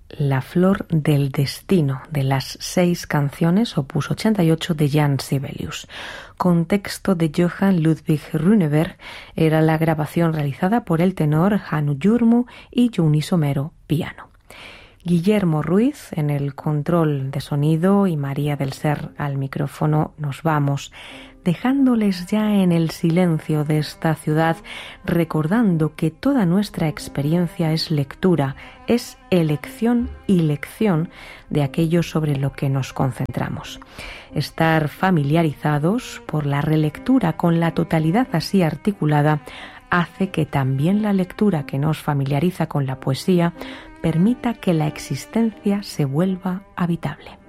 La flor del destino, de las 6 canciones, opus 88 de Jan Sibelius. Con texto de Johann Ludwig Runeberg, era la grabación realizada por el tenor Hannu Jurmu y Jouni Somero, piano. Guillermo Ruiz en el control de sonido y María del Ser al micrófono. Nos vamos, dejándoles ya en el silencio de esta ciudad, recordando que toda nuestra experiencia es lectura, es elección y lección de aquello sobre lo que nos concentramos. Estar familiarizados por la relectura con la totalidad así articulada hace que también la lectura que nos familiariza con la poesía permita que la existencia se vuelva habitable.